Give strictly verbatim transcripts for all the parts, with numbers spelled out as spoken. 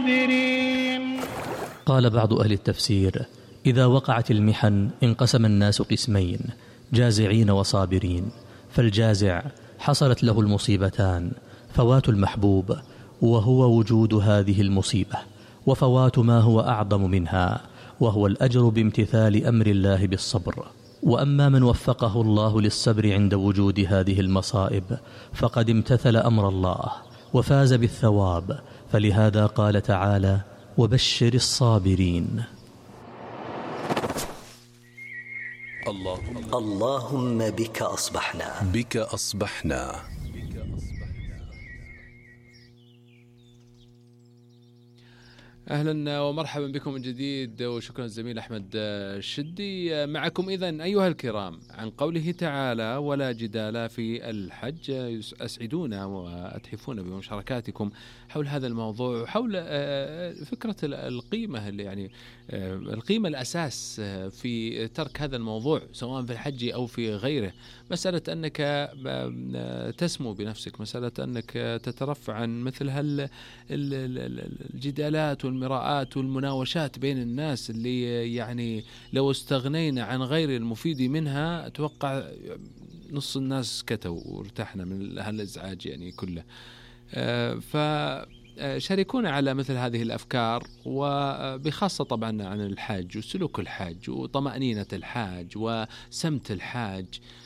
قال بعض أهل التفسير: إذا وقعت المحن انقسم الناس قسمين، جازعين وصابرين. فالجازع حصلت له المصيبتان: فوات المحبوب وهو وجود هذه المصيبة، وفوات ما هو أعظم منها وهو الأجر بامتثال أمر الله بالصبر. وأما من وفقه الله للصبر عند وجود هذه المصائب فقد امتثل أمر الله وفاز بالثواب. فلهذا قال تعالى: وبشر الصابرين. اللهم, اللهم بك أصبحنا بك أصبحنا أهلا ومرحبا بكم من جديد، وشكرا الزميل أحمد الشدي معكم. إذن أيها الكرام، عن قوله تعالى: ولا جدال في الحج، أسعدونا وأتحفونا بمشاركاتكم حول هذا الموضوع، حول فكرة القيمة اللي يعني القيمة الأساس في ترك هذا الموضوع سواء في الحج أو في غيره. مسألة أنك تسمو بنفسك، مسألة أنك تترفع عن مثل هالجدالات والمراءات والمناوشات بين الناس اللي يعني لو استغنينا عن غير المفيد منها أتوقع نص الناس كتوا وارتحنا من هالإزعاج يعني كله. فشاركونا على مثل هذه الأفكار، وبخاصة طبعا عن الحاج وسلوك الحاج وطمأنينة الحاج وسمت الحاج،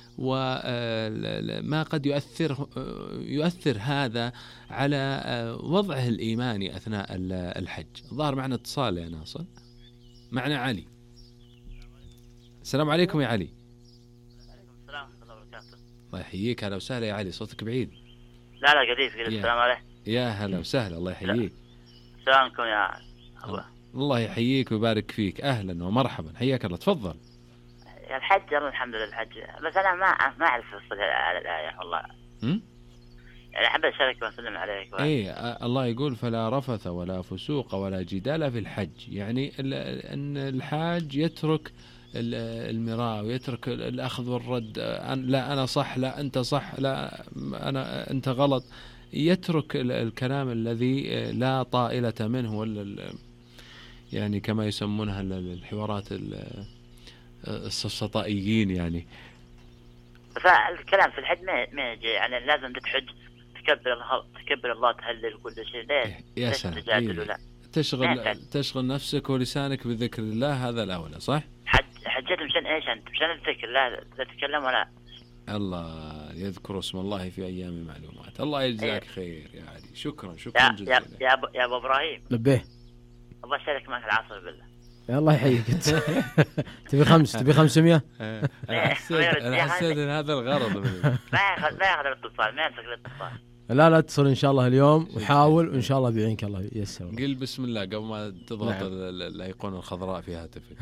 وما قد يؤثر يؤثر هذا على وضعه الإيماني أثناء الحج. ظهر معنا اتصال يا ناصر، معنا علي. السلام عليكم يا علي. السلام ورحمة الله وبركاته. الله يحييك، هلا وسهلا يا علي، صوتك بعيد. لا لا قريب قريب. السلام عليكم. يا هلا وسهلا، الله يحييك. سلامكم يا أبو. الله يحييك ويبارك فيك، أهلا ومرحبا، حياك الله، تفضل. الحج الحمد لله الحج، بس أنا ما ما أعرف أصل على الآية والله. هم؟ يعني أحب أشارك وأسلم عليك. و... إيه، الله يقول: فلا رفث ولا فسوق ولا جدال في الحج، يعني أن الحاج يترك المراء ويترك الأخذ والرد، لا أنا صح، لا أنت صح، لا أنا أنت غلط، يترك الكلام الذي لا طائلة منه، ولا يعني كما يسمونها الحوارات السفسطائيين يعني. فالكلام في الحج ما ما يجي يعني لازم تحج تكبر الله تكبر الله تهلل وكل شيء. ليه يا سلام، إيه. تشغل تشغل نفسك ولسانك بذكر الله، هذا الأولى، صح؟ حج حجت مشان ايش انت؟ مشان الذكر، لا لا تتكلم ولا الله يذكر اسم الله في ايام معلومات. الله يجزاك أيه. خير يا علي، شكرا شكرا جزيلا. يا يا ابو يا ابو ابراهيم، لبيه ابغى اشارك معك العصر بالله. يا الله يحييك. تبي خمس تبي خمسمية؟ انا حسيت ان هذا الغرض منه. ما ياخذ ما ياخذ الاتصال، ما يمسك الاتصال. لا لا اتصل ان شاء الله اليوم وحاول، وان شاء الله بيعينك الله ييسر. قل بسم الله قبل ما تضغط نعم. الايقونه الخضراء في هاتفك.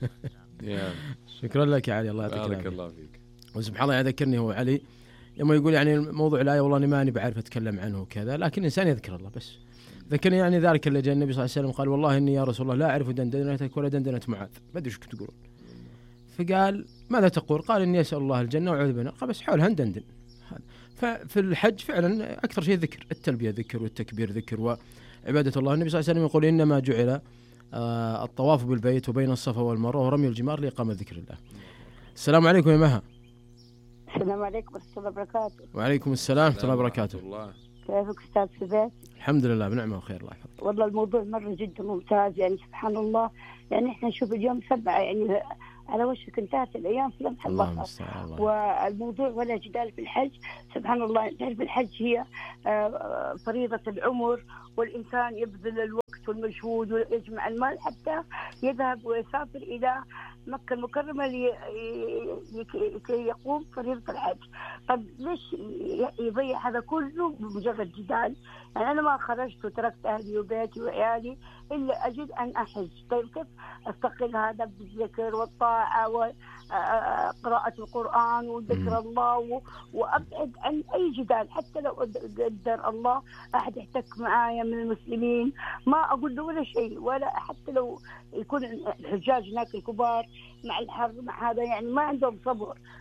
شكرا لك يا علي، الله يعطيك العافيه. بارك الله فيك. وسبحان الله يذكرني هو علي لما يقول يعني موضوع الآية والله أنا ماني بعرف أتكلم عنه وكذا، لكن الإنسان يذكر الله بس. ذكرني يعني ذلك اللي جاء النبي صلى الله عليه وسلم قال: والله إني يا رسول الله لا أعرف دندنتك ولا دندنة معاذ، ما أدري إيش كنت تقولون. فقال: ماذا تقول؟ قال: إني أسأل الله الجنة وأعوذ بنا. قال: بس حولها ندندن. ففي الحج فعلا أكثر شيء ذكر، التلبية ذكر والتكبير ذكر وعبادة الله. النبي صلى الله عليه وسلم يقول: إنما جعل آه الطواف بالبيت وبين الصفا والمروة ورمي الجمار لإقامة ذكر الله. السلام عليكم يا مها. السلام عليكم ورحمة الله وبركاته. وعليكم السلام ورحمة الله وبركاته. كيفك أستاذ سبات؟ الحمد لله بنعمة وخير، الله يحفظك. والله الموضوع مرة جدا ممتاز، يعني سبحان الله، يعني إحنا نشوف اليوم سبعة يعني على وشك انتهت الأيام في لمح البصر، والموضوع ولا جدال في الحج. سبحان الله، تعرف الحج هي فريضة العمر، والإنسان يبذل الوقت والمجهود ويجمع المال حتى يذهب ويسافر إلى مكة المكرمة لكي يقوم فريضة الحج. طب ليش يضيع هذا كله بمجرد جدال؟ يعني أنا ما خرجت وتركت أهلي وبيتي وعيالي إلا أجد أن أحج. طيب كيف أستقل هذا بالذكر والطاعة وقراءة القرآن وذكر الله، وأبعد عن أي جدال؟ حتى لو قدر الله أحد يحتك معايا من المسلمين ما أقول له ولا شيء، ولا حتى لو يكون الحجاج هناك الكبار مع الحر مع هذا يعني ما عندهم صبر.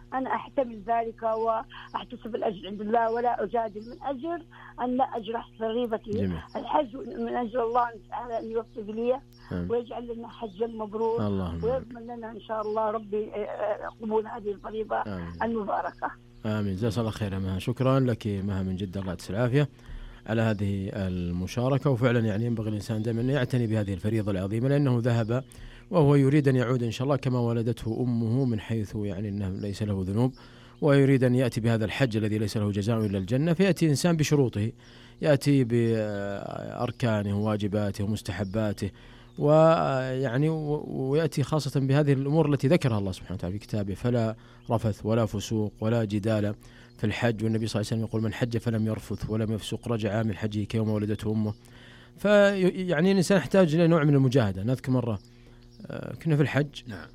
أنا أحتمل ذلك وأحتسب الأجر عند الله ولا أجادل من أجر أن لا أجرح صغيرتي. الحج من أجل الله تعالى أن يوفق لي ويجعل لنا حجا مبرور ويضمن لنا إن شاء الله ربي قبول هذه الفريضة المباركة. آمين. جزاك الله خير مها. شكرا لك مها من جدة، الله يعطيك العافية على هذه المشاركة. وفعلا يعني ينبغي الإنسان دائما أن يعتني بهذه الفريضة العظيمة، لأنه ذهب وهو يريد أن يعود إن شاء الله كما ولدته أمه، من حيث يعني أنه ليس له ذنوب، ويريد أن يأتي بهذا الحج الذي ليس له جزاء إلا الجنة. فيأتي إنسان بشروطه، يأتي بأركانه وواجباته ومستحباته، ويعني ويأتي خاصة بهذه الأمور التي ذكرها الله سبحانه وتعالى في كتابه: فلا رفث ولا فسوق ولا جدال في الحج. والنبي صلى الله عليه وسلم يقول: من حج فلم يرفث ولم يفسق رجع من حجه كيوم ولدته أمه. فيعني الإنسان يحتاج إلى نوع من المجاهدة. نذكر مرة كنا في الحج، نعم،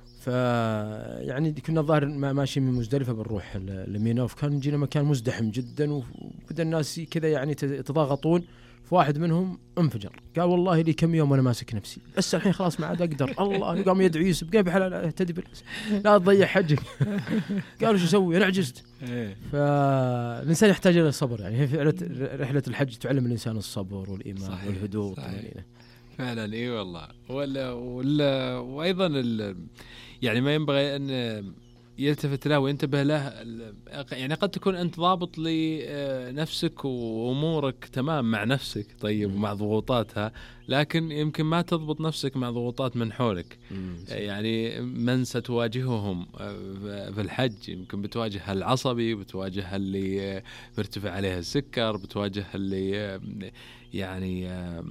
فيعني كنا الظاهر ماشي من مزدلفة بنروح لمينا، فكان جينا مكان مزدحم جدا وبدأ الناس كذا يعني يتضاغطون. فواحد منهم انفجر قال: والله لي كم يوم وانا ماسك نفسي، بس الحين خلاص ما عاد اقدر. الله قام يدعو يوسف: قام بحلال اهتدي بالرأس، لا تضيع حجك. قالوا: شو اسوي؟ انا عجزت. فالانسان يحتاج الى الصبر. يعني هي فعلا رحله الحج تعلم الانسان الصبر والايمان والهدوء والطمأنينة. فعلا اي والله. ولا ولا وايضا يعني ما ينبغي ان يلتفت له وينتبه له. يعني قد تكون أنت ضابط لنفسك وأمورك تمام مع نفسك، طيب، ومع ضغوطاتها، لكن يمكن ما تضبط نفسك مع ضغوطات من حولك. يعني من ستواجههم في الحج، يمكن بتواجه العصبي، بتواجه اللي بيرتفع عليه السكر، بتواجه اللي يعني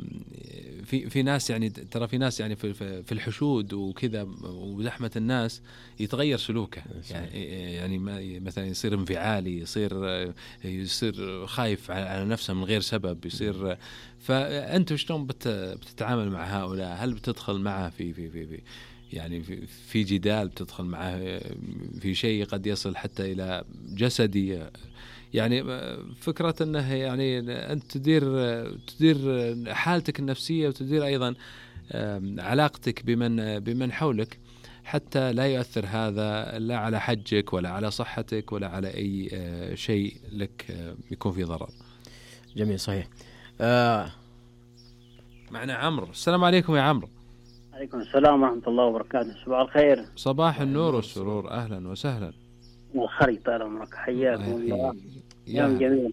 في في ناس، يعني ترى في ناس يعني في في الحشود وكذا وزحمة الناس يتغير سلوكه. يعني يعني مثلا يصير انفعالي، يصير يصير خايف على نفسه من غير سبب، يصير. فأنت شلون بتتعامل مع هؤلاء؟ هل بتدخل معه في في في, في يعني في, في جدال، بتدخل معه في شيء قد يصل حتى إلى جسدي؟ يعني فكرة أنه يعني أنت تدير تدير حالتك النفسية وتدير أيضا علاقتك بمن بمن حولك، حتى لا يؤثر هذا لا على حجك ولا على صحتك ولا على أي شيء لك يكون فيه ضرر. جميل، صحيح. آه. معنا عمرو. السلام عليكم يا عمرو. عليكم السلام ورحمة الله وبركاته. صباح الخير. صباح النور والسرور، أهلا وسهلا. والخير طال عمرك، حياكم الله. يوم جميل.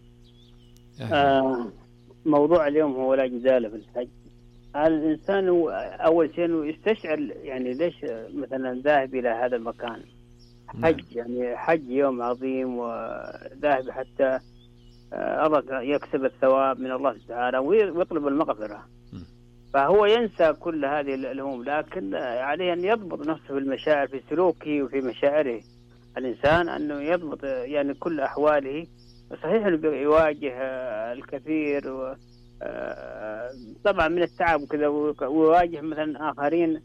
آه موضوع اليوم هو لا جدال في الحج. الإنسان أول شيء يستشعر يعني ليش مثلا ذاهب إلى هذا المكان حج، يعني حج يوم عظيم وذاهب حتى الله يكسب الثواب من الله تعالى ويطلب المغفرة، فهو ينسى كل هذه الأمور. لكن عليه أن يضبط نفسه في المشاعر، في سلوكه وفي مشاعره. الإنسان أنه يضبط يعني كل أحواله. صحيح أنه يواجه الكثير و طبعا من التعب وكذا، ويواجه مثلا آخرين،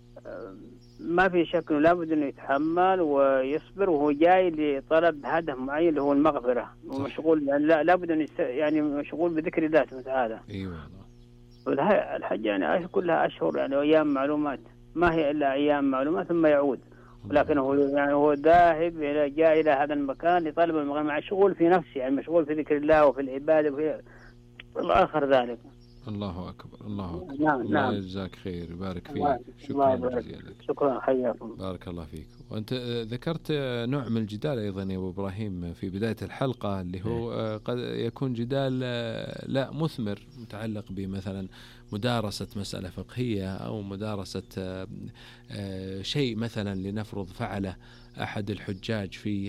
ما في شك انه لابد انه يتحمل ويصبر، وهو جاي لطلب هدف معين اللي هو المغفرة، ومشغول يعني لابد انه يعني مشغول بذكر الله سبحانه وتعالى. ايوه والله. الحج يعني كلها اشهر يعني ايام معلومات، ما هي الا ايام معلومات ثم يعود. ولكن هو يعني هو ذاهب الى جاء الى هذا المكان لطلب المغفرة، مشغول في نفسه، يعني مشغول في ذكر الله وفي العبادة وفي الآخر ذلك. الله أكبر، الله أكبر. نعم الله نعم. يجزاك خير، يبارك فيك. شكرا جزيلا. شكرا، حياكم. بارك الله فيك. وأنت ذكرت نوع من الجدال أيضا يا أبو إبراهيم في بداية الحلقة، اللي هو قد يكون جدال لا مثمر، متعلق بمثلا مدارسة مسألة فقهية أو مدارسة شيء مثلا لنفرض فعله أحد الحجاج في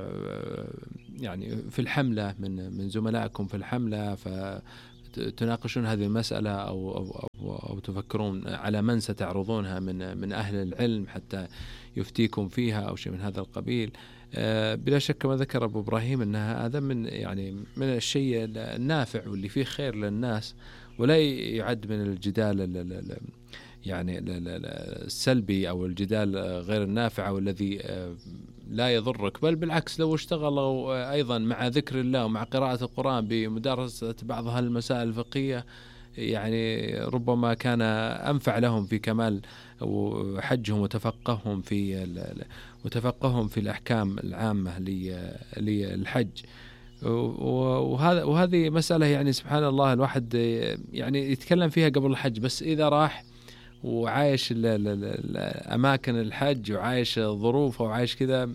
يعني في الحملة من من زملائكم في الحملة، فتناقشون هذه المسألة أو أو أو, أو تفكرون على من ستعرضونها من من أهل العلم حتى يفتيكم فيها أو شيء من هذا القبيل. بلا شك كما ذكر أبو إبراهيم أن هذا من يعني من الشيء النافع واللي فيه خير للناس، ولا يعد من الجدال يعني السلبي أو الجدال غير النافع والذي لا يضرك، بل بالعكس لو اشتغلوا أيضا مع ذكر الله ومع قراءة القرآن بمدارسة بعض هالمسائل الفقهية يعني ربما كان أنفع لهم في كمال حجهم وتفقههم في وتفقههم في الأحكام العامة للحج. وهذا وهذه مسألة يعني سبحان الله الواحد يعني يتكلم فيها قبل الحج، بس إذا راح وعايش أماكن الحج وعايش ظروفه وعايش كذا،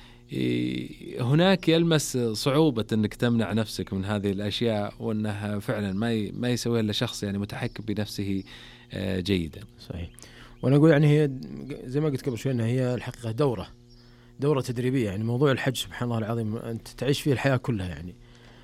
هناك يلمس صعوبة أنك تمنع نفسك من هذه الأشياء، وأنها فعلا ما ما يسويها إلا شخص يعني متحكم بنفسه جيدا. صحيح. وأنا أقول يعني هي زي ما قلت قبل شوي أنها هي الحقيقة دورة دورة تدريبية. يعني موضوع الحج سبحان الله العظيم أنت تعيش فيه الحياة كلها، يعني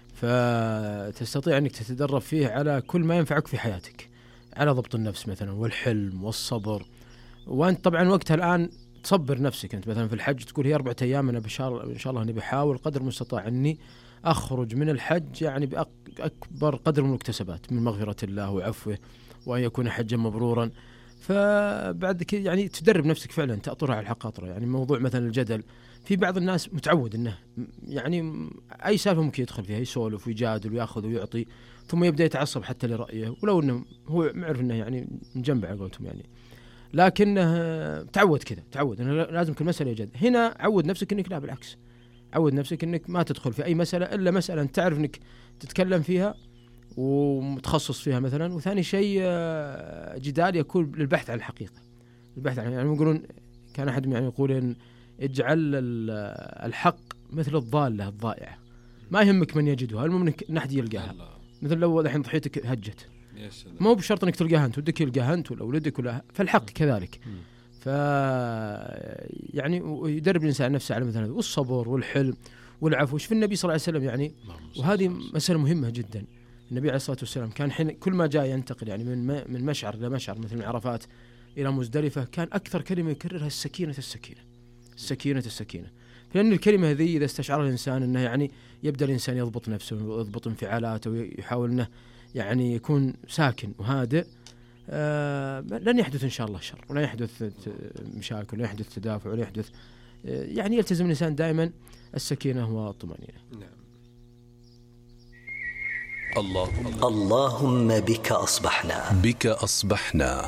فتستطيع أنك تتدرب فيه على كل ما ينفعك في حياتك، على ضبط النفس مثلا والحلم والصبر. وأنت طبعا وقتها الآن تصبر نفسك. أنت مثلا في الحج تقول هي أربعة أيام، أنا إن شاء الله أني بحاول قدر المستطاع أني أخرج من الحج يعني بأكبر قدر من المكتسبات من مغفرة الله وعفوه، وأن يكون حجا مبرورا. فبعد كده يعني تدرب نفسك فعلا تأطرها على الحقاطرة. يعني موضوع مثلا الجدل، في بعض الناس متعود أنه يعني أي سالفة ممكن يدخل فيها يسولف ويجادل ويأخذ ويعطي، ثم يبدأ يتعصب حتى لرأيه، ولو أنه هو معرف أنه يعني من جنب على قولتهم يعني، لكنه تعود كذا، تعود أنه لازم كل مسألة يجادل. هنا عود نفسك أنك لا بالعكس، عود نفسك أنك ما تدخل في أي مسألة إلا مسألة أنت تعرف أنك تتكلم فيها ومتخصص فيها مثلا. وثاني شيء جدال يكون للبحث عن الحقيقة، البحث عن يعني يقولون كان أحد يعني يقول إن اجعل الحق مثل الضالة الضائعة، ما يهمك من يجدها، المهم إنك نحد يلقاها. مثل لو الحين ضحيتك هجت، ما هو بشرط إنك تلقاها أنت، ودك يلقاها أنت ولا ولدك ولا، فالحق كذلك. ف يعني يدرب الإنسان نفسه على مثلا والصبر والحلم والعفو. وش في النبي صلى الله عليه وسلم يعني، وهذه مسألة مهمة جدا. النبي عليه الصلاة والسلام كان حين كل ما جاء ينتقل يعني من من مشعر إلى مشعر مثل من عرفات إلى مزدلفة، كان أكثر كلمة يكررها السكينة السكينة السكينة السكينة. لأن الكلمة هذه إذا استشعر الإنسان أنه يعني يبدأ الإنسان يضبط نفسه ويضبط انفعالاته ويحاول أنه يعني يكون ساكن وهادئ، آه لن يحدث إن شاء الله شر، ولا يحدث مشاكل، ولا يحدث تدافع، ولا يحدث آه يعني يلتزم الإنسان دائما السكينة والطمأنينة. نعم. اللهم اللهم بك أصبحنا بك أصبحنا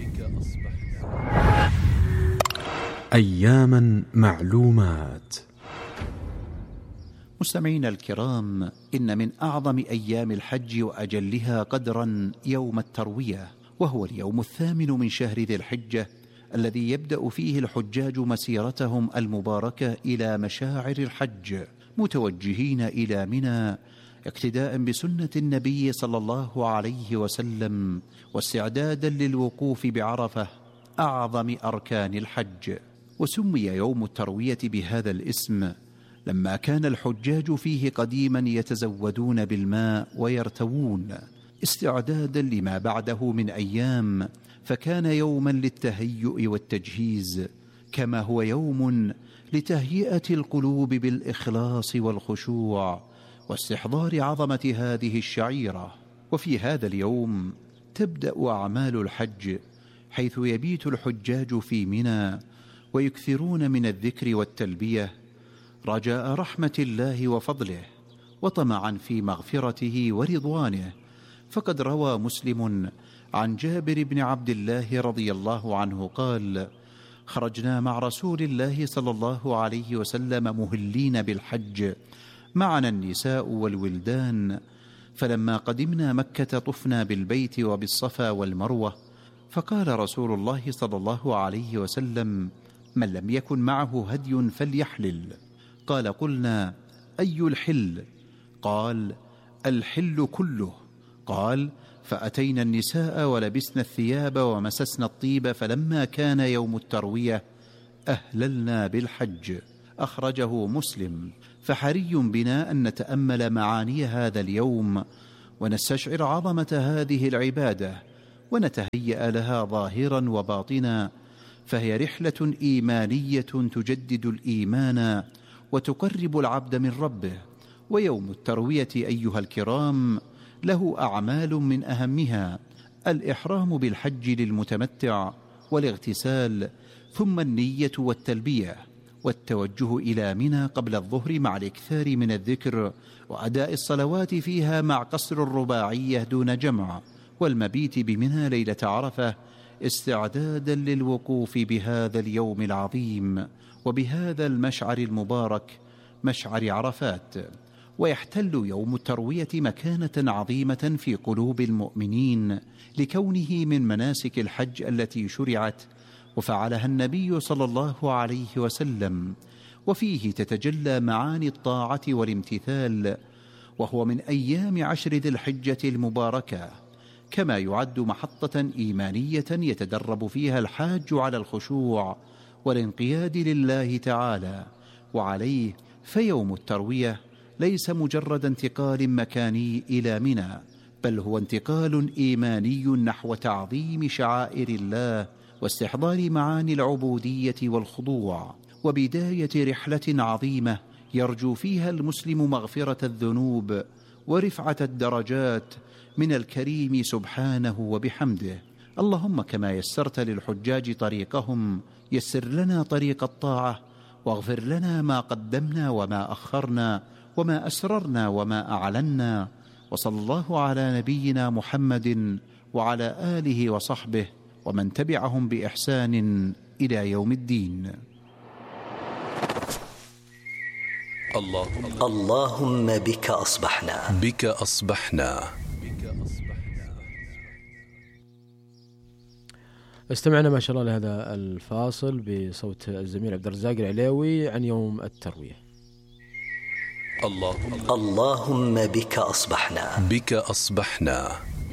أياما معلومات. مستمعينا الكرام، إن من أعظم أيام الحج وأجلها قدرا يوم التروية، وهو اليوم الثامن من شهر ذي الحجة، الذي يبدأ فيه الحجاج مسيرتهم المباركة إلى مشاعر الحج متوجهين إلى منى، اقتداء بسنة النبي صلى الله عليه وسلم، واستعدادا للوقوف بعرفة أعظم أركان الحج. وسمي يوم التروية بهذا الاسم لما كان الحجاج فيه قديما يتزودون بالماء ويرتوون استعدادا لما بعده من أيام، فكان يوما للتهيؤ والتجهيز، كما هو يوم لتهيئة القلوب بالإخلاص والخشوع واستحضار عظمة هذه الشعيرة. وفي هذا اليوم تبدأ أعمال الحج، حيث يبيت الحجاج في منى ويكثرون من الذكر والتلبية رجاء رحمة الله وفضله، وطمعا في مغفرته ورضوانه. فقد روى مسلم عن جابر بن عبد الله رضي الله عنه قال: خرجنا مع رسول الله صلى الله عليه وسلم مهلين بالحج، معنا النساء والولدان، فلما قدمنا مكة طفنا بالبيت وبالصفا والمروة، فقال رسول الله صلى الله عليه وسلم: من لم يكن معه هدي فليحلل. قال: قلنا: أي الحل؟ قال: الحل كله. قال: فأتينا النساء ولبسنا الثياب ومسسنا الطيب، فلما كان يوم التروية أهللنا بالحج. أخرجه مسلم. فحري بنا أن نتأمل معاني هذا اليوم ونستشعر عظمة هذه العبادة ونتهيأ لها ظاهرا وباطنا، فهي رحلة إيمانية تجدد الإيمان وتقرب العبد من ربه. ويوم التروية أيها الكرام له أعمال من أهمها الإحرام بالحج للمتمتع والاغتسال، ثم النية والتلبية والتوجه إلى منى قبل الظهر مع الإكثار من الذكر وأداء الصلوات فيها مع قصر الرباعية دون جمع، والمبيت بمنى ليلة عرفة استعدادا للوقوف بهذا اليوم العظيم وبهذا المشعر المبارك مشعر عرفات. ويحتل يوم التروية مكانة عظيمة في قلوب المؤمنين لكونه من مناسك الحج التي شرعت وفعلها النبي صلى الله عليه وسلم، وفيه تتجلى معاني الطاعة والامتثال، وهو من أيام عشر ذي الحجة المباركة، كما يعد محطة إيمانية يتدرب فيها الحاج على الخشوع والانقياد لله تعالى. وعليه فيوم التروية ليس مجرد انتقال مكاني إلى منى، بل هو انتقال إيماني نحو تعظيم شعائر الله واستحضار معاني العبودية والخضوع، وبداية رحلة عظيمة يرجو فيها المسلم مغفرة الذنوب ورفعة الدرجات من الكريم سبحانه وبحمده. اللهم كما يسرت للحجاج طريقهم يسر لنا طريق الطاعة، واغفر لنا ما قدمنا وما أخرنا وما أسررنا وما أعلنا. وصلى الله على نبينا محمد وعلى آله وصحبه ومن تبعهم بإحسان إلى يوم الدين. اللهم, اللهم بك أصبحنا بك أصبحنا استمعنا ما شاء الله لهذا الفاصل بصوت الزميل عبد الرزاق العليوي عن يوم التروية. اللهم, اللهم بك أصبحنا بك أصبحنا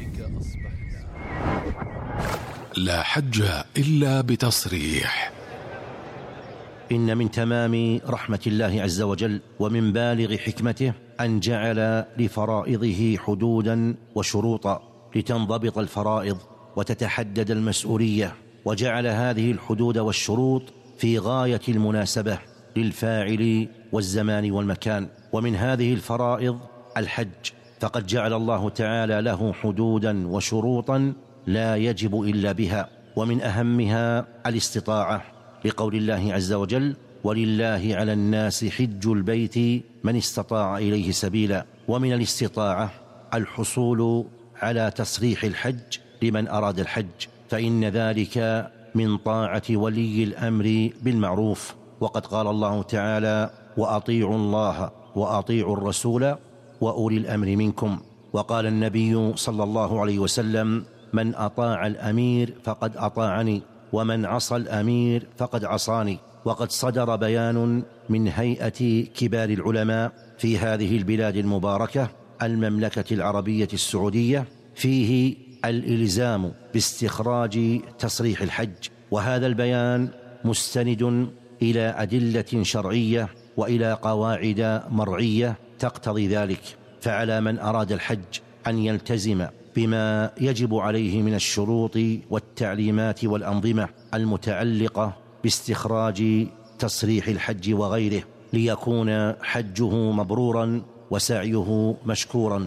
لا حج إلا بتصريح. إن من تمام رحمة الله عز وجل ومن بالغ حكمته أن جعل لفرائضه حدودا وشروطا لتنضبط الفرائض وتتحدد المسؤولية، وجعل هذه الحدود والشروط في غاية المناسبة للفاعل والزمان والمكان. ومن هذه الفرائض الحج، فقد جعل الله تعالى له حدودا وشروطا لا يجب إلا بها، ومن أهمها الاستطاعة، لقول الله عز وجل: ولله على الناس حج البيت من استطاع إليه سبيلا. ومن الاستطاعة الحصول على تصريح الحج لمن أراد الحج، فإن ذلك من طاعة ولي الأمر بالمعروف. وقد قال الله تعالى: وأطيعوا الله وأطيعوا الرسول وأولي الأمر منكم. وقال النبي صلى الله عليه وسلم: من أطاع الأمير فقد أطاعني، ومن عصى الأمير فقد عصاني. وقد صدر بيان من هيئة كبار العلماء في هذه البلاد المباركة المملكة العربية السعودية فيه الإلزام باستخراج تصريح الحج، وهذا البيان مستند إلى أدلة شرعية وإلى قواعد مرعية تقتضي ذلك. فعلى من أراد الحج أن يلتزم بما يجب عليه من الشروط والتعليمات والأنظمة المتعلقة باستخراج تصريح الحج وغيره، ليكون حجه مبرورا وسعيه مشكورا.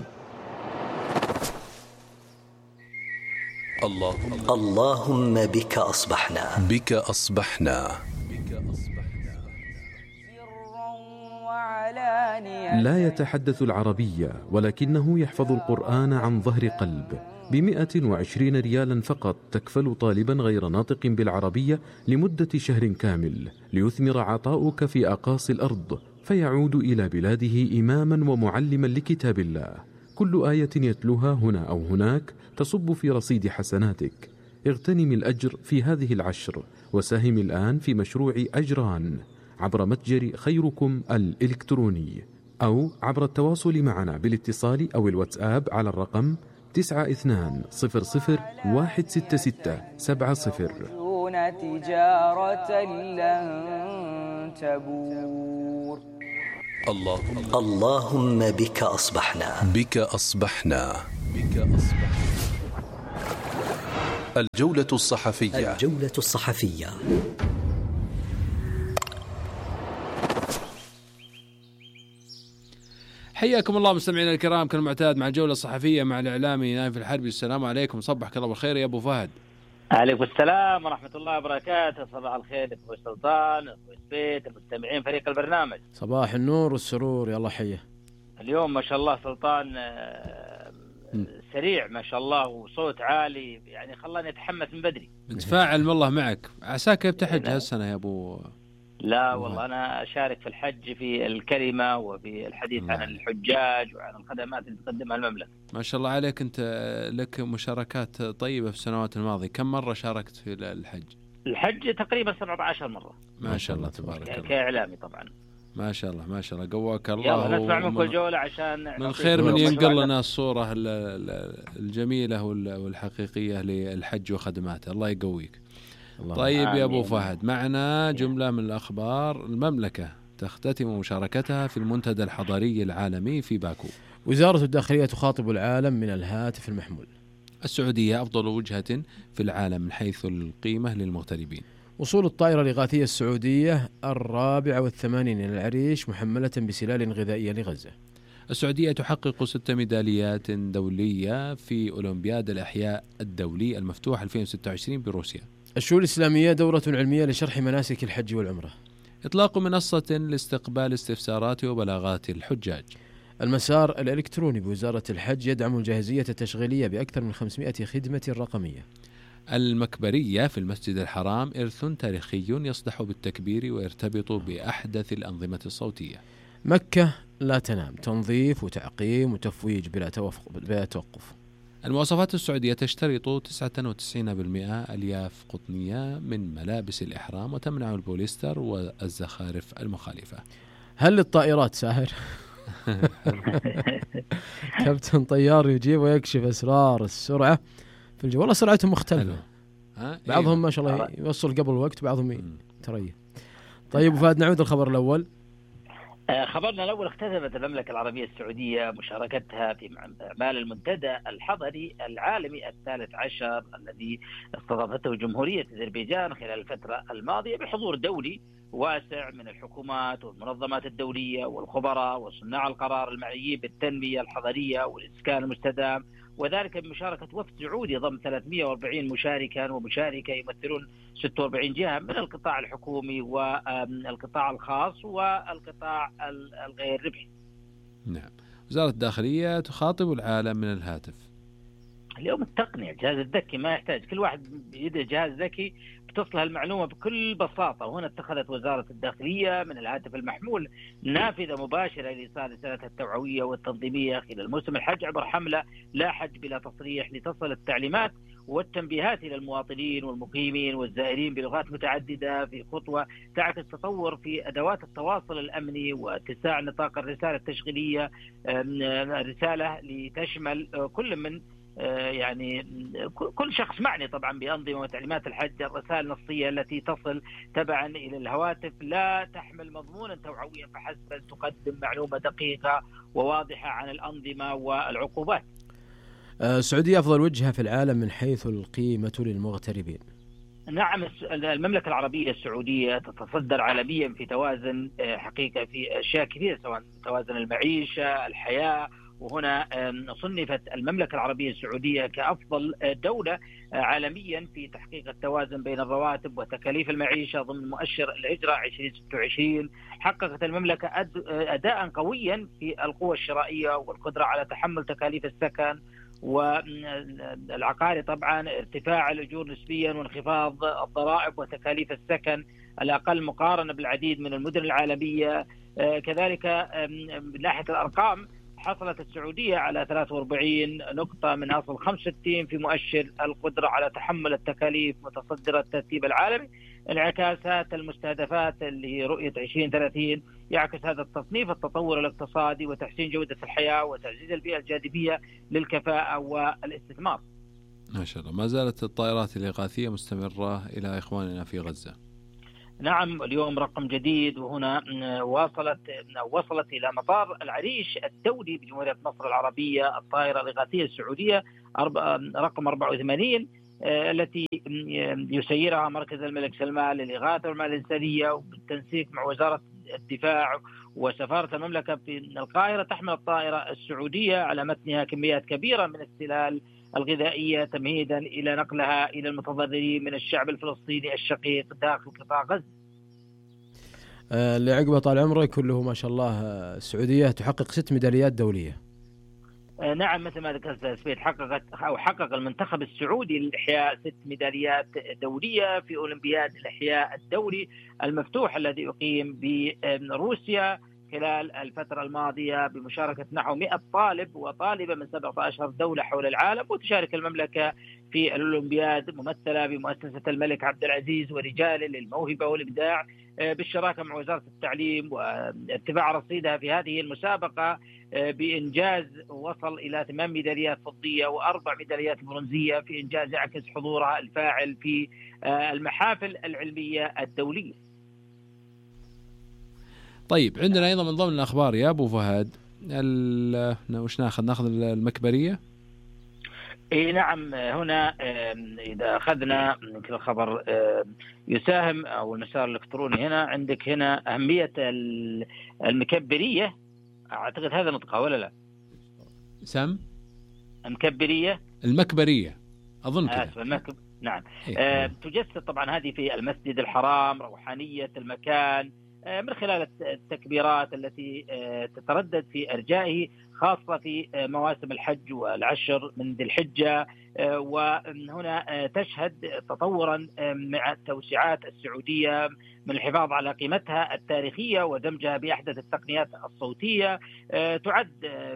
اللهم, اللهم بك أصبحنا بك أصبحنا لا يتحدث العربية ولكنه يحفظ القرآن عن ظهر قلب. بمئة وعشرين ريالا فقط تكفل طالبا غير ناطق بالعربية لمدة شهر كامل، ليثمر عطاؤك في أقاصي الأرض، فيعود إلى بلاده إماما ومعلما لكتاب الله. كل آية يتلوها هنا أو هناك تصب في رصيد حسناتك. اغتنم الأجر في هذه العشر، وساهم الآن في مشروع أجران عبر متجر خيركم الإلكتروني، أو عبر التواصل معنا بالاتصال أو الواتساب على الرقم تسعة اثنان صفر صفر واحد ستة ستة سبعة صفر. تجارة لن تبور. اللهم, اللهم بك أصبحنا بك أصبحنا بك أصبحنا الجولة الصحفية الجولة الصحفية. حياكم الله مستمعينا الكرام كالمعتاد مع الجولة الصحفية مع الإعلامي نايف الحربي. السلام عليكم، صبحك الله بالخير يا أبو فهد. عليكم السلام ورحمة الله وبركاته. صباح الخير أخوي سلطان، أخوي سبيت، المستمعين فريق البرنامج. صباح النور والسرور، يلا حيه. اليوم ما شاء الله سلطان سريع ما شاء الله وصوت عالي، يعني خلاني أتحمس من بدري. متفاعل والله معك. عساك بتحج هالسنة يا أبو؟ لا والله أنا أشارك في الحج في الكلمة وفي الحديث عن الحجاج وعن الخدمات اللي تقدمها المملكة. ما شاء الله عليك، أنت لك مشاركات طيبة في السنوات الماضية. كم مرة شاركت في الحج؟ الحج تقريبا سبعة عشر مرة. ما شاء الله تبارك الله. كإعلامي طبعا. ما شاء الله ما شاء الله، قواك الله. يلا نسمع من كل جولة عشان من الخير من ينقل لنا الصورة الجميلة والحقيقية للحج وخدماته. الله يقويك. الله طيب آمين. يا أبو فهد، معنا جملة من الأخبار. المملكة تختتم مشاركتها في المنتدى الحضري العالمي في باكو. وزارة الداخلية تخاطب العالم من الهاتف المحمول. السعودية أفضل وجهة في العالم من حيث القيمة للمغتربين. وصول الطائرة الإغاثية السعودية الرابعة والثمانين إلى العريش محملة بسلال غذائية لغزة. السعودية تحقق ست ميداليات دولية في أولمبياد الأحياء الدولي المفتوح ألفين وستة وعشرين بروسيا. الشؤون الإسلامية دورة علمية لشرح مناسك الحج والعمرة. إطلاق منصة لاستقبال استفسارات وبلاغات الحجاج. المسار الإلكتروني بوزارة الحج يدعم الجاهزية التشغيلية بأكثر من خمسمائة خدمة رقمية. المكبرية في المسجد الحرام إرث تاريخي يصدح بالتكبير ويرتبط بأحدث الأنظمة الصوتية. مكة لا تنام، تنظيف وتعقيم وتفويج بلا توقف. المواصفات السعودية تشترط تسعة وتسعين بالمئة ألياف قطنية من ملابس الإحرام وتمنع البوليستر والزخارف المخالفة. هل للطائرات ساهر؟ كابتن طيار يجيب ويكشف أسرار السرعة في الجو. والله سرعتهم مختلفة. بعضهم إيه؟ ما شاء الله يوصل قبل الوقت، بعضهم تريه. طيب فهد، نعود الخبر الأول. خبرنا الأول، اختتمت المملكة العربية السعودية مشاركتها في أعمال المنتدى الحضري العالمي الثالث عشر الذي استضافته جمهورية أذربيجان خلال الفترة الماضية بحضور دولي واسع من الحكومات والمنظمات الدولية والخبراء وصناع القرار المعنيين بالتنمية الحضرية والإسكان المستدام، وذلك بمشاركة وفد سعودي ضم ثلاثمائة وأربعين مشاركا ومشاركة يمثلون ستة وأربعين جهة من القطاع الحكومي والقطاع الخاص والقطاع الغير ربحي. نعم. وزارة الداخلية تخاطب العالم من الهاتف. اليوم التقنية، الجهاز الذكي ما يحتاج كل واحد بيده جهاز ذكي بتصل المعلومة بكل بساطة، وهنا اتخذت وزارة الداخلية من الهاتف المحمول نافذة مباشرة لإيصال رسالتها التوعوية والتنظيمية خلال موسم الحج عبر حملة لا حج بلا تصريح، لتصل التعليمات والتنبيهات إلى المواطنين والمقيمين والزائرين بلغات متعددة، في خطوة تعكس تطور في أدوات التواصل الأمني واتساع نطاق الرسالة التشغيلية، رسالة لتشمل كل من يعني كل شخص معني طبعا بأنظمة وتعليمات الحج. الرسائل النصية التي تصل تبعا إلى الهواتف لا تحمل مضمونا توعويا فحسب، بل تقدم معلومة دقيقة وواضحة عن الأنظمة والعقوبات. السعودية أفضل وجهة في العالم من حيث القيمة للمغتربين. نعم، المملكة العربية السعودية تتصدر عالميا في توازن حقيقة في أشياء كثيرة، سواء توازن المعيشة، الحياة، وهنا صنفت المملكة العربية السعودية كأفضل دولة عالميا في تحقيق التوازن بين الرواتب وتكاليف المعيشة ضمن مؤشر الهجرة عشرين ستة وعشرين. حققت المملكة أداء قويا في القوة الشرائية والقدرة على تحمل تكاليف السكن والعقاري، طبعا ارتفاع الأجور نسبيا وانخفاض الضرائب وتكاليف السكن الأقل مقارنة بالعديد من المدن العالمية. كذلك من ناحية الأرقام حصلت السعودية على ثلاثة وأربعين نقطة من أصل خمسة وستين في مؤشر القدرة على تحمل التكاليف، متصدرة الترتيب العالمي. انعكاسات المستهدفات اللي هي رؤية عشرين ثلاثين يعكس هذا التصنيف التطور الاقتصادي وتحسين جودة الحياة وتعزيز البيئة الجاذبية للكفاءة والاستثمار. ما شاء الله. ما زالت الطائرات الإغاثية مستمرة إلى إخواننا في غزة. نعم، اليوم رقم جديد، وهنا وصلت وصلت إلى مطار العريش الدولي بجمهورية مصر العربية الطائرة الإغاثية السعودية رقم أربعة وثمانين التي يسيرها مركز الملك سلمان للإغاثة والرعاية الإنسانية وبالتنسيق مع وزارة الدفاع وسفارة المملكة في القاهرة. تحمل الطائرة السعودية على متنها كميات كبيرة من السلال الغذائية تمهيدا إلى نقلها إلى المتضررين من الشعب الفلسطيني الشقيق داخل قطاع غزة. اللي عقبه طال عمره كله ما شاء الله، السعودية تحقق ست ميداليات دولية. نعم مثل ما ذكرت سبيد، حققت أو حقق المنتخب السعودي للإحياء ست ميداليات دولية في أولمبياد الإحياء الدولي المفتوح الذي يقيم بروسيا خلال الفترة الماضية بمشاركة نحو مئة طالب وطالبة من سبعة عشر دولة حول العالم. وتشارك المملكة في الأولمبياد ممثلة بمؤسسة الملك عبد العزيز ورجال للموهبة والإبداع بالشراكة مع وزارة التعليم، وارتفاع رصيدها في هذه المسابقة بإنجاز وصل إلى ثمان ميداليات فضية وأربع ميداليات برونزية، في إنجاز يعكس حضورها الفاعل في المحافل العلمية الدولية. طيب عندنا أيضا من ضمن الأخبار يا أبو فهد، وش ناخذ ناخذ المكبرية؟ اي نعم، هنا اذا اخذنا الخبر يساهم او المسار الالكتروني، هنا عندك هنا اهميه المكبريه، اعتقد هذا نطقها ولا لا؟ سم المكبريه المكبريه اظن كذا. المكب... نعم إيه. آه، تجسد طبعا هذه في المسجد الحرام روحانيه المكان من خلال التكبيرات التي تتردد في أرجائه، خاصة في مواسم الحج والعشر من ذي الحجة. وهنا تشهد تطورا مع التوسعات السعودية من الحفاظ على قيمتها التاريخية ودمجها بأحدث التقنيات الصوتية. تعد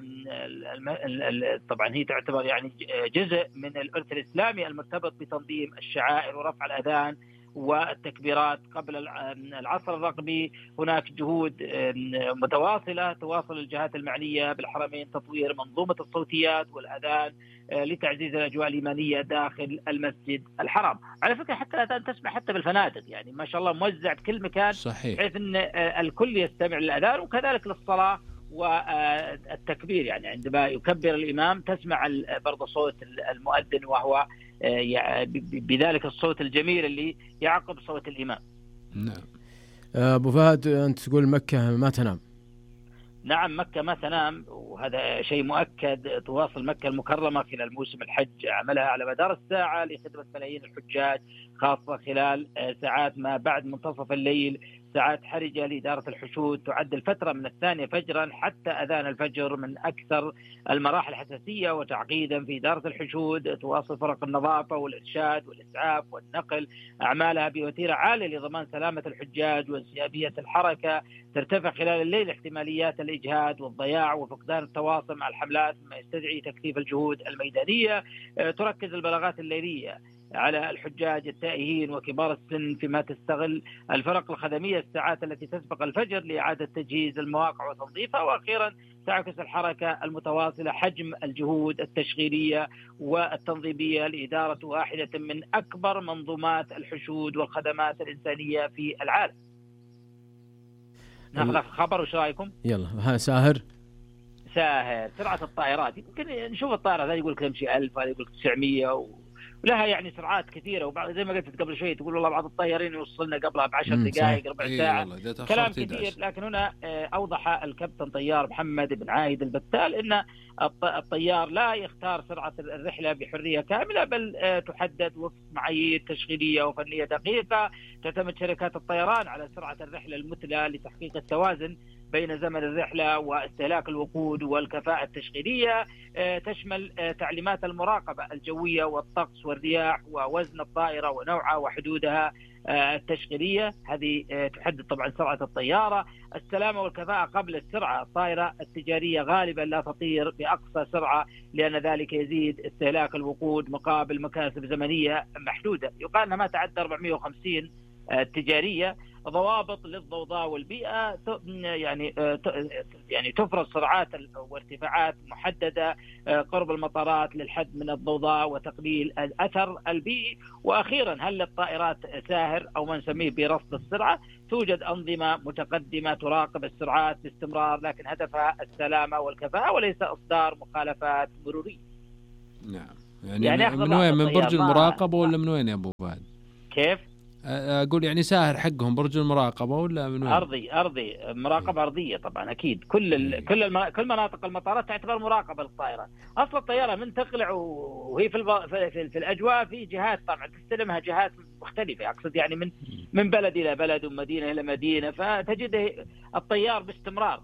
طبعا هي تعتبر يعني جزء من الإرث الإسلامي المرتبط بتنظيم الشعائر ورفع الأذان والتكبيرات قبل العصر الرقمي. هناك جهود متواصلة تواصل الجهات المعنية بالحرمين تطوير منظومة الصوتيات والأذان لتعزيز الأجواء الإيمانية داخل المسجد الحرام. على فكرة حتى الأذان تسمع حتى بالفنادق، يعني ما شاء الله موزع بكل مكان، صحيح، بحيث أن الكل يستمع للأذان، وكذلك للصلاة والتكبير. يعني عندما يكبر الإمام تسمع برضه صوت المؤذن وهو بذلك الصوت الجميل اللي يعقب صوت الإمام. نعم. أبو فهد أنت تقول مكة ما تنام. نعم مكة ما تنام، وهذا شيء مؤكد. تواصل مكة المكرمة خلال موسم الحج عملها على مدار الساعة لخدمة ملايين الحجاج، خاصة خلال ساعات ما بعد منتصف الليل، ساعات حرجة لإدارة الحشود. تعد الفترة من الثانية فجرا حتى أذان الفجر من أكثر المراحل حساسية وتعقيدا في إدارة الحشود. تواصل فرق النظافة والإرشاد والإسعاف والنقل أعمالها بوتيرة عالية لضمان سلامة الحجاج وانسيابية الحركة. ترتفع خلال الليل احتماليات الإجهاد والضياع وفقدان التواصل مع الحملات، مما يستدعي تكثيف الجهود الميدانية. تركز البلاغات الليلية على الحجاج التائهين وكبار السن، فيما تستغل الفرق الخدمية الساعات التي تسبق الفجر لإعادة تجهيز المواقع وتنظيفها. وأخيرا تعكس الحركة المتواصلة حجم الجهود التشغيلية والتنظيمية لإدارة واحدة من أكبر منظومات الحشود والخدمات الإنسانية في العالم. ناخذ خبر، وش رأيكم؟ يلا ها ساهر. ساهر سرعة الطائرات، يمكن نشوف الطائرة هذا يقول لك تمشي ألف، هذا يقول لك تسعمية و... ولها يعني سرعات كثيرة. وبعد زي ما قلت قبل شوي تقول والله بعض الطيارين يوصلنا قبلها بعشر دقائق ربع ساعة، كلام كثير. لكن هنا أوضح الكابتن طيار محمد بن عايد البتال أن الطيار لا يختار سرعة الرحلة بحرية كاملة، بل تحدد وفق معايير تشغيلية وفنية دقيقة. تعتمد شركات الطيران على سرعة الرحلة المثلى لتحقيق التوازن بين زمن الرحلة واستهلاك الوقود والكفاءة التشغيلية. تشمل تعليمات المراقبة الجوية والطقس والرياح ووزن الطائرة ونوعها وحدودها التشغيلية. هذه تحدد طبعا سرعة الطيارة. السلامة والكفاءة قبل السرعة. الطائرة التجارية غالبا لا تطير بأقصى سرعة، لأن ذلك يزيد استهلاك الوقود مقابل مكاسب زمنية محدودة. يقال أنها ما تعدى أربعمئة وخمسين تجارية. ضوابط للضوضاء والبيئة، يعني يعني تفرض سرعات وارتفاعات محددة قرب المطارات للحد من الضوضاء وتقليل الأثر البيئي. وأخيرا هل للطائرات ساهر أو ما نسميه برصد السرعة؟ توجد أنظمة متقدمة تراقب السرعات باستمرار، لكن هدفها السلامة والكفاءة وليس إصدار مخالفات مرورية. نعم، يعني, يعني من وين؟ من برج المراقبة ولا من وين يا أبو فهد؟ كيف؟ أقول يعني ساهر حقهم برج المراقبة ولا من وين؟ أرضي أرضي مراقبة أرضية طبعا أكيد. كل ال... كل الم... كل مناطق المطارات تعتبر مراقبة للطائرة. أصل الطيارة من تقلع وهي في الب... في, في, في الأجواء في جهات طبعا تستلمها جهات مختلفة، أقصد يعني من من بلد إلى بلد ومدينة إلى مدينة، فتجد الطيار باستمرار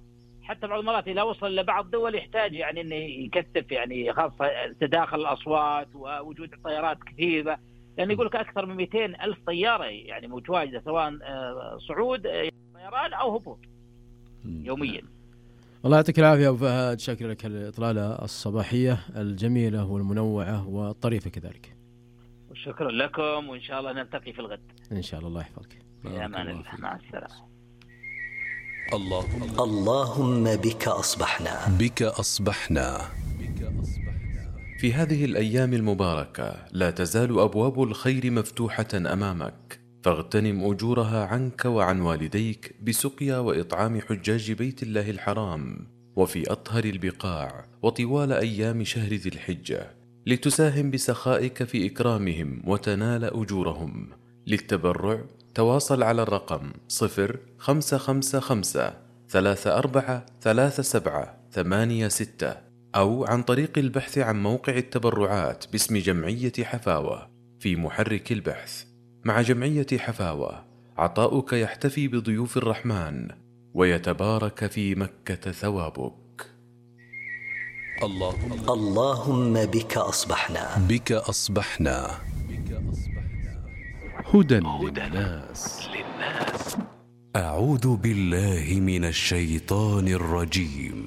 حتى بعض المرات إذا وصل إلى بعض الدول يحتاج يعني إنه يكثف، يعني خاصة تداخل الأصوات ووجود طيارات كثيرة، لأن يقول لك أكثر من مئتين ألف طيارة يعني متواجدة سواء صعود طيران أو هبوط يوميا. الله يعطيك العافية أبو فهد، شكرا لك الإطلالة الصباحية الجميلة والمنوعة والطريفة كذلك. شكرا لكم، وإن شاء الله نلتقي في الغد إن شاء الله. الله يحفظك. يا أمان الله، مع السلامة. اللهم اللهم بك أصبحنا بك أصبحنا في هذه الأيام المباركة لا تزال أبواب الخير مفتوحة أمامك، فاغتنم أجورها عنك وعن والديك بسقيا وإطعام حجاج بيت الله الحرام وفي أطهر البقاع وطوال أيام شهر ذي الحجة، لتساهم بسخائك في إكرامهم وتنال أجورهم. للتبرع تواصل على الرقم صفر خمسة خمسة خمسة ثلاثة أربعة ثلاثة سبعة ثمانية ستة، أو عن طريق البحث عن موقع التبرعات باسم جمعية حفاوة في محرك البحث. مع جمعية حفاوة عطاؤك يحتفي بضيوف الرحمن ويتبارك في مكة ثوابك. اللهم اللهم بك أصبحنا بك أصبحنا هدى للناس. أعوذ بالله من الشيطان الرجيم.